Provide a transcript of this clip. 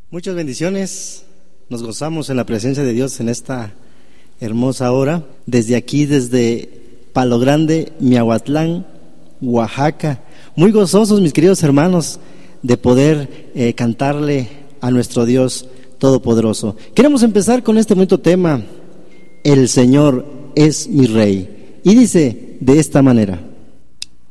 Muchas bendiciones, nos gozamos en la presencia de Dios en esta hermosa hora, desde aquí, desde Palo Grande, Miahuatlán, Oaxaca, muy gozosos mis queridos hermanos de poder cantarle a nuestro Dios Todopoderoso. Queremos empezar con este bonito tema, el Señor es mi Rey, y dice de esta manera: